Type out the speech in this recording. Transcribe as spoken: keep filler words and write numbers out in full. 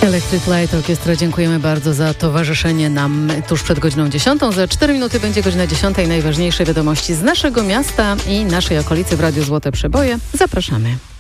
Electric Light Orchestra, dziękujemy bardzo za towarzyszenie nam tuż przed godziną dziesiątą. Za cztery minuty będzie godzina dziesiąta i najważniejsze wiadomości z naszego miasta i naszej okolicy w Radiu Złote Przeboje. Zapraszamy.